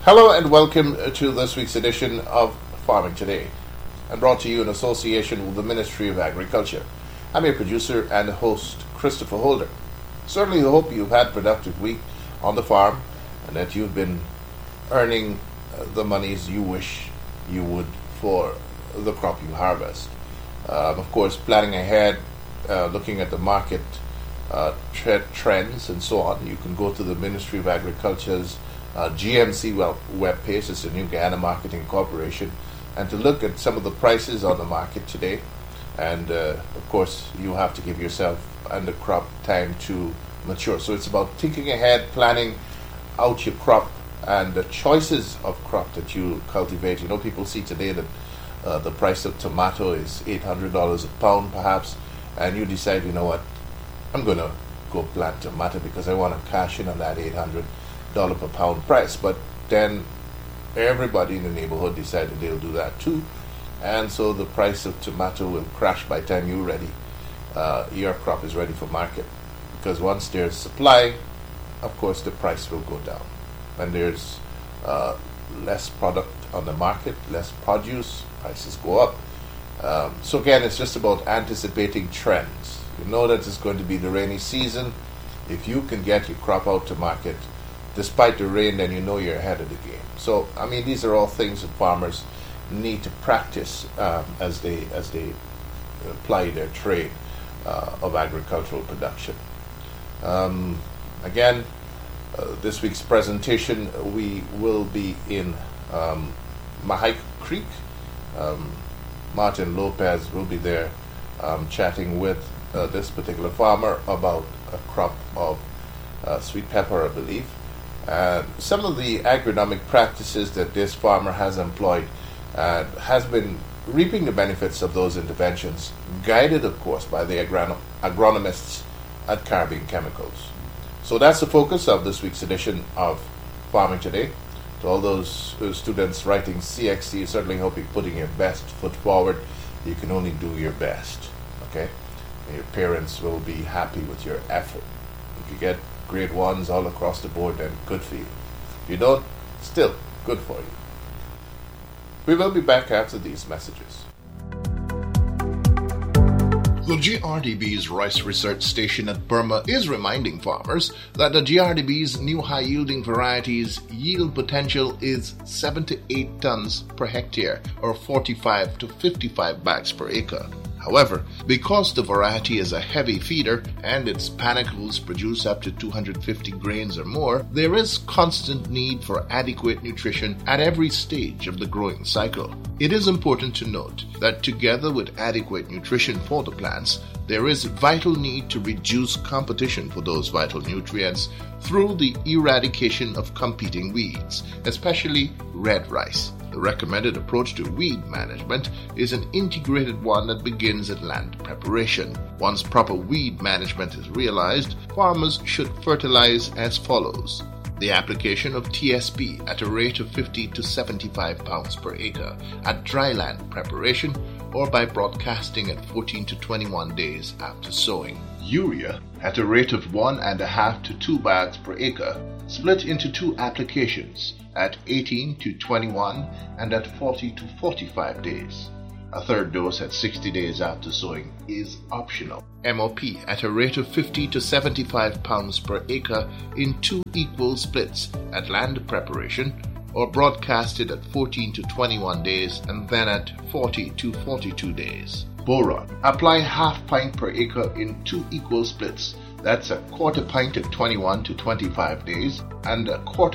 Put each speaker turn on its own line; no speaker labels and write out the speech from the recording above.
Hello and welcome to this week's edition of Farming Today, and brought to you in association with the Ministry of Agriculture. I'm your producer and host, Christopher Holder. Certainly hope you've had a productive week on the farm and that you've been earning the monies you wish you would for the crop you harvest. Of course, planning ahead, looking at the market trends and so on. You can go to the Ministry of Agriculture's GMC web page. It's the New Guyana Marketing Corporation, and to look at some of the prices on the market today. And of course, you have to give yourself and the crop time to mature. So it's about thinking ahead, planning out your crop and the choices of crop that you cultivate. You know, people see today that the price of tomato is $800 a pound perhaps, and you decide, you know what, I'm going to go plant tomato because I want to cash in on that $800 per pound price. But then everybody in the neighborhood decided they'll do that too, and so the price of tomato will crash by the time you're ready. Your crop is ready for market, because once there's supply, of course the price will go down. When there's less product on the market, less produce, prices go up. So again, it's just about anticipating trends. You know that it's going to be the rainy season. If you can get your crop out to market despite the rain, then you know you're ahead of the game. So, I mean, these are all things that farmers need to practice as they apply their trade of agricultural production. Again, this week's presentation, we will be in Mahai Creek. Martin Lopez will be there chatting with this particular farmer about a crop of sweet pepper, I believe. Some of the agronomic practices that this farmer has employed has been reaping the benefits of those interventions, guided, of course, by the agronomists at Caribbean Chemicals. So that's the focus of this week's edition of Farming Today. To all those students writing CXC, certainly hope you're putting your best foot forward. You can only do your best, okay? And your parents will be happy with your effort. If you get grade ones all across the board, then good for you. If you don't, still good for you. We will be back after these messages. The GRDB's Rice Research Station at Burma is reminding farmers that the GRDB's new high-yielding varieties' yield potential is 7 to 8 tons per hectare, or 45 to 55 bags per acre. However, because the variety is a heavy feeder and its panicles produce up to 250 grains or more, there is constant need for adequate nutrition at every stage of the growing cycle. It is important to note that together with adequate nutrition for the plants, there is vital need to reduce competition for those vital nutrients through the eradication of competing weeds, especially red rice. The recommended approach to weed management is an integrated one that begins at land preparation. Once proper weed management is realized, farmers should fertilize as follows. The application of TSP at a rate of 50 to 75 pounds per acre at dry land preparation, or by broadcasting at 14 to 21 days after sowing. Urea at a rate of 1.5 to 2 bags per acre, split into 2 applications at 18 to 21 and at 40 to 45 days. A third dose at 60 days after sowing is optional. MOP at a rate of 50 to 75 pounds per acre in 2 equal splits at land preparation, or broadcasted at 14 to 21 days and then at 40 to 42 days. Boron. Apply half pint per acre in 2 equal splits. That's a quarter pint at 21 to 25 days and a quarter